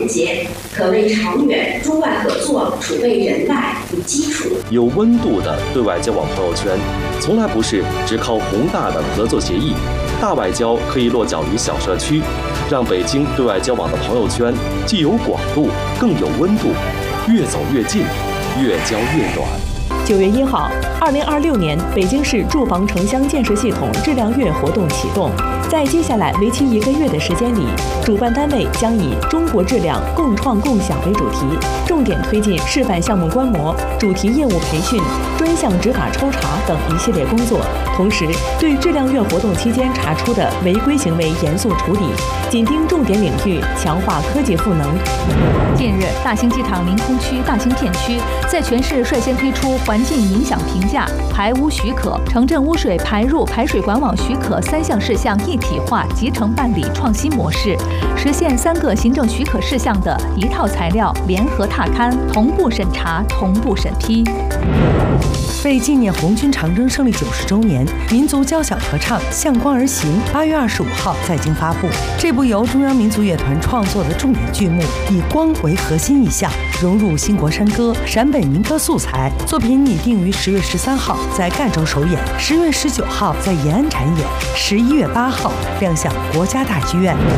连结，可为长远中外合作储备人脉与基础。 有温度的对外交往朋友圈，从来不是只靠宏大的合作协议。大外交可以落脚于小社区，让北京对外交往的朋友圈既有广度，更有温度，越走越近，越交越暖。 9月1号，2026年北京市住房城乡建设系统质量月活动启动。在接下来为期1个月的时间里，主办单位将以“中国质量共创共享”为主题，重点推进示范项目观摩、主题业务培训、专项执法抽查等一系列工作。同时，对质量月活动期间查出的违规行为严肃处理，紧盯重点领域，强化科技赋能。 近日，大兴机场临空区大兴片区在全市率先推出环境影响评价、排污许可、城镇污水排入排水管网许可3项事项一体化集成办理创新模式，实现3个行政许可事项的一套材料联合踏勘、同步审查、同步审批。 为纪念红军长征胜利90周年，民族交响合唱《向光而行》8月25号在京发布。这部由中央民族乐团创作的重点剧目，以光为核心意象，融入兴国山歌、陕北民歌素材。作品拟定于10月13号在赣州首演，10月19号在延安展演，11月8号亮相国家大剧院。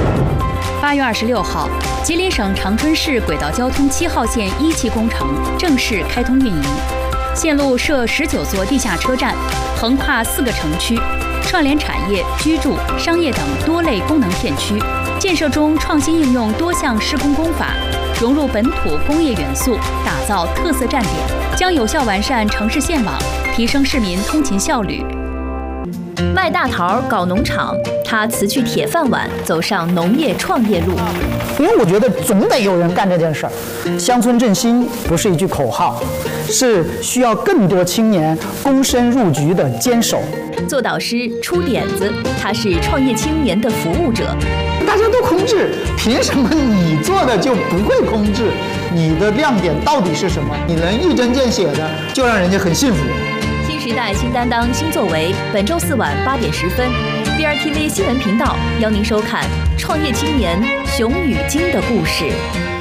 8月26号，吉林省长春市轨道交通7号线1期工程正式开通运营。线路设19座地下车站，横跨4个城区，串联产业、居住、商业等多类功能片区。建设中创新应用多项施工工法，融入本土工业元素，打造特色站点，将有效完善城市线网，提升市民通勤效率。 卖大桃搞农场，他辞去铁饭碗，走上农业创业路。 因为我觉得总得有人干这件事儿。乡村振兴不是一句口号，是需要更多青年躬身入局的坚守。 做导师出点子，他是创业青年的服务者。 大家都空置，凭什么你做的就不会空置？你的亮点到底是什么？你能一针见血的，就让人家很幸福。 新时代新担当新作为，本周4晚8点10分 ，BRTV 新闻频道邀您收看创业青年熊与鲸的故事。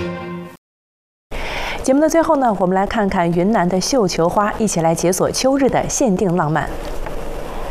节目的最后呢，我们来看看云南的绣球花，一起来解锁秋日的限定浪漫。